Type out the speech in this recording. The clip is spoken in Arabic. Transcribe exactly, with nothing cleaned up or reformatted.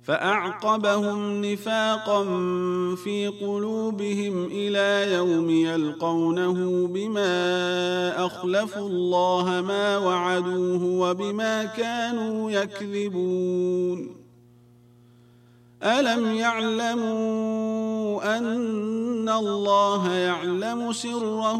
فأعقبهم نفاقا في قلوبهم إلى يوم يلقونه بما أخلفوا الله ما وعدوه وبما كانوا يكذبون. ألم يعلموا أن الله يعلم سرهم